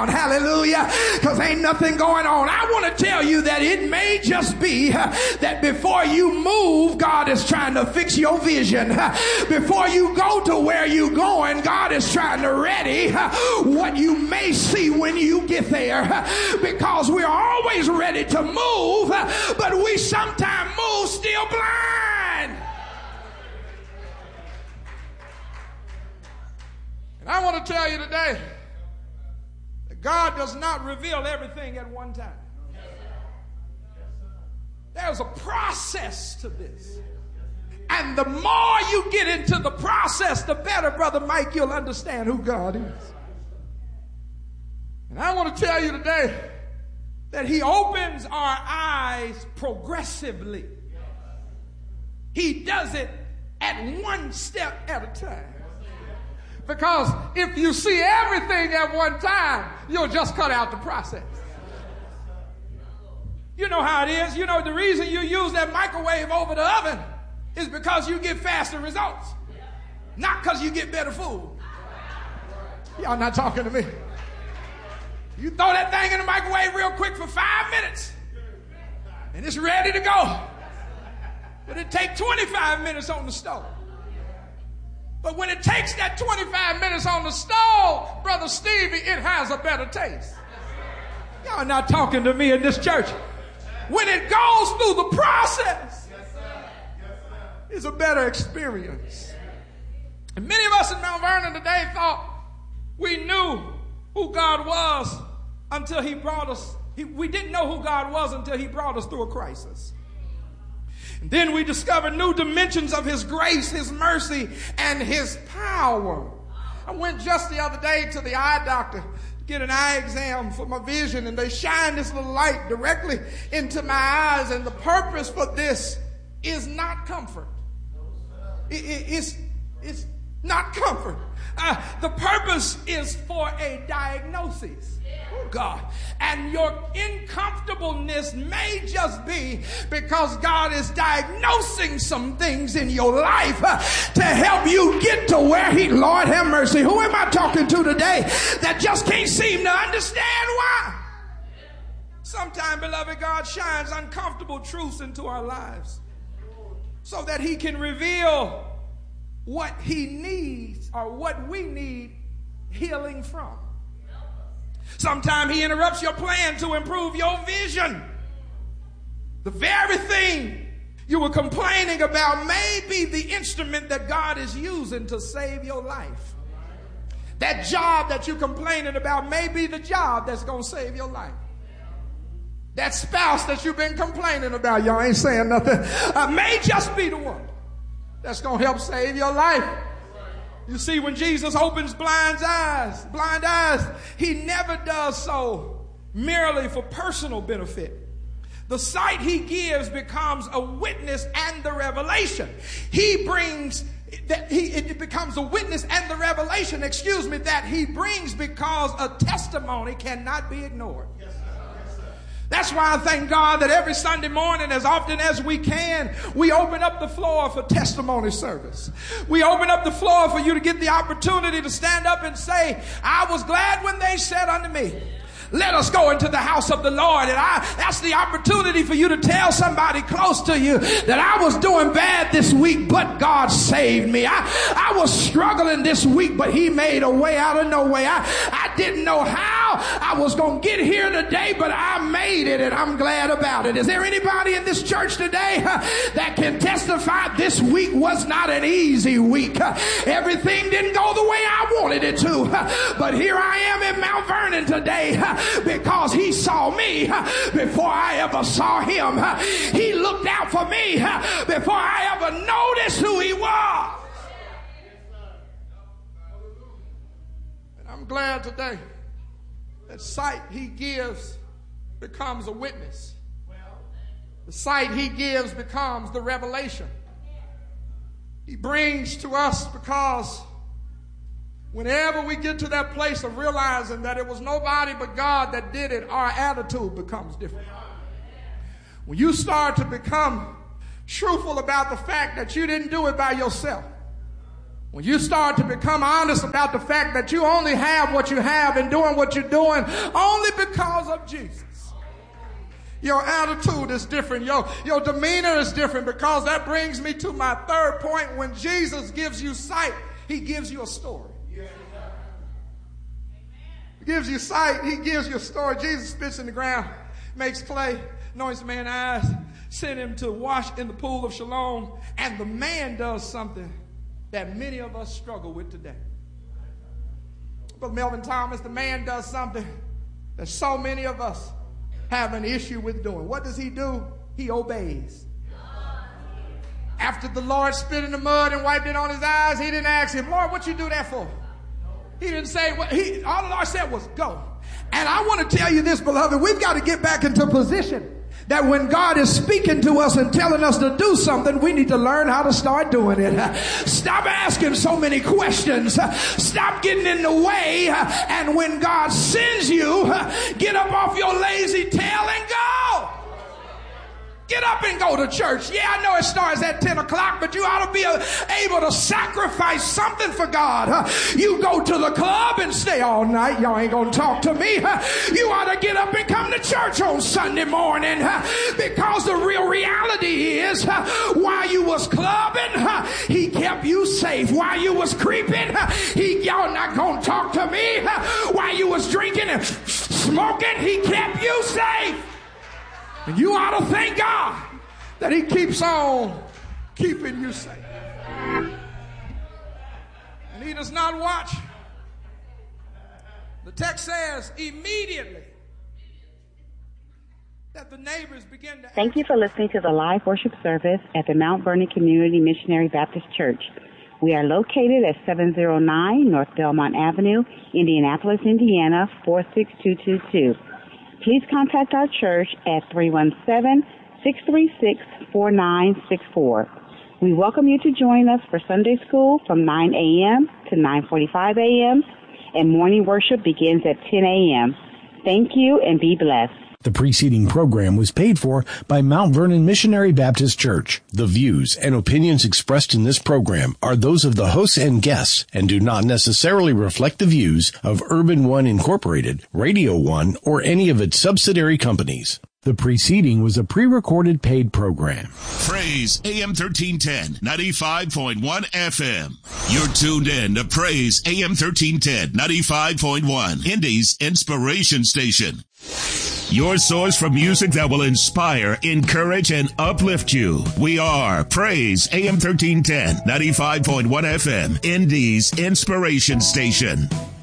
down. Hallelujah. Because ain't nothing going on. I want to tell you that it may just be that before you move, God is trying to fix your vision. Before you go to where you're going, God is trying to ready what you may see when you get there. Because we're always ready to move, but we sometimes move still blind. And I want to tell you today that God does not reveal everything at one time. There's a process to this. And the more you get into the process, the better, Brother Mike, you'll understand who God is. And I want to tell you today that he opens our eyes progressively. He does it at one step at a time. Because if you see everything at one time, you'll just cut out the process. You know how it is. You know the reason you use that microwave over the oven is because you get faster results. Not because you get better food. Y'all not talking to me. You throw that thing in the microwave real quick for 5 minutes and it's ready to go. But it takes 25 minutes on the stove. But when it takes that 25 minutes on the stove, Brother Stevie, it has a better taste. Y'all not talking to me in this church. When it goes through the process, it's a better experience. And many of us in Mount Vernon today thought we knew who God was until he brought us. We didn't know who God was until he brought us through a crisis. And then we discovered new dimensions of his grace, his mercy, and his power. I went just the other day to the eye doctor to get an eye exam for my vision, and they shined this little light directly into my eyes. And the purpose for this is not comfort. It's not comfort. The purpose is for a diagnosis. Oh God. And your uncomfortableness may just be because God is diagnosing some things in your life to help you get to where Lord have mercy. Who am I talking to today that just can't seem to understand why? Sometimes, beloved, God shines uncomfortable truths into our lives so that he can reveal what he needs or what we need healing from. Sometimes he interrupts your plan to improve your vision. The very thing you were complaining about may be the instrument that God is using to save your life. That job that you're complaining about may be the job that's going to save your life. That spouse that you've been complaining about, y'all ain't saying nothing, may just be the one that's going to help save your life. You see, when Jesus opens blind eyes, he never does so merely for personal benefit. The sight he gives becomes a witness and the revelation. It becomes a witness and the revelation, that he brings because a testimony cannot be ignored. That's why I thank God that every Sunday morning, as often as we can, we open up the floor for testimony service. We open up the floor for you to get the opportunity to stand up and say, I was glad when they said unto me, let us go into the house of the Lord. And that's the opportunity for you to tell somebody close to you that I was doing bad this week, but God saved me. I was struggling this week, but he made a way out of no way. I didn't know how I was going to get here today, but I made it, and I'm glad about it. Is there anybody in this church today that can testify this week was not an easy week? Everything didn't go the way I wanted it to, but here I am in Mount Vernon today because he saw me before I ever saw him. He looked out for me before I ever noticed who he was. And I'm glad today that sight he gives becomes a witness. The sight he gives becomes the revelation. He brings to us because whenever we get to that place of realizing that it was nobody but God that did it, our attitude becomes different. When you start to become truthful about the fact that you didn't do it by yourself, When you start to become honest about the fact that you only have what you have and doing what you're doing only because of Jesus. Your attitude is different. Your demeanor is different, because that brings me to my third point. When Jesus gives you sight, he gives you a story. He gives you sight. He gives you a story. Jesus spits in the ground, makes clay, anoints the man's eyes, sent him to wash in the pool of Siloam, and the man does something that many of us struggle with today. But Melvin Thomas, the man does something that so many of us have an issue with doing. What does he do? He obeys. After the Lord spit in the mud and wiped it on his eyes, he didn't ask him, Lord, what you do that for? He didn't say what all the Lord said was go. And I want to tell you this, beloved, we've got to get back into position that when God is speaking to us and telling us to do something, we need to learn how to start doing it. Stop asking so many questions. Stop getting in the way. And when God sends you, get up off your lazy tail and go. Get up and go to church. Yeah, I know it starts at 10 o'clock, but you ought to be able to sacrifice something for God. You go to the club and stay all night. Y'all ain't going to talk to me. You ought to get up and come to church on Sunday morning, because the real reality is while you was clubbing, he kept you safe. While you was creeping, y'all not going to talk to me. While you was drinking and smoking, he kept you safe. And you ought to thank God that he keeps on keeping you safe. And he does not watch. The text says immediately that the neighbors begin to... Thank you for listening to the live worship service at the Mount Vernon Community Missionary Baptist Church. We are located at 709 North Belmont Avenue, Indianapolis, Indiana, 46222. Please contact our church at 317-636-4964. We welcome you to join us for Sunday school from 9 a.m. to 9:45 a.m. and morning worship begins at 10 a.m. Thank you and be blessed. The preceding program was paid for by Mount Vernon Missionary Baptist Church. The views and opinions expressed in this program are those of the hosts and guests and do not necessarily reflect the views of Urban One Incorporated, Radio One, or any of its subsidiary companies. The preceding was a pre-recorded paid program. Praise AM 1310, 95.1 FM. You're tuned in to Praise AM 1310, 95.1, Indy's Inspiration Station. Your source for music that will inspire, encourage, and uplift you. We are Praise AM 1310, 95.1 FM, Indy's Inspiration Station.